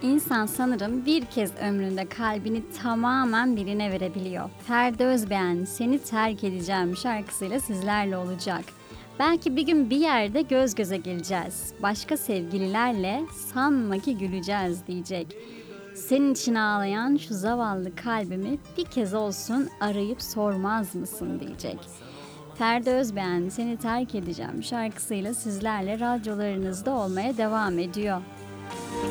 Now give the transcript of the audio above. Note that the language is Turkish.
İnsan sanırım bir kez ömründe kalbini tamamen birine verebiliyor. Ferdi Özbeğen Seni Terk Edeceğim şarkısıyla sizlerle olacak. Belki bir gün bir yerde göz göze geleceğiz. Başka sevgililerle sanma ki güleceğiz diyecek. Senin için ağlayan şu zavallı kalbimi bir kez olsun arayıp sormaz mısın diyecek. Ferdi Özbeğen Seni Terk Edeceğim şarkısıyla sizlerle radyolarınızda olmaya devam ediyor.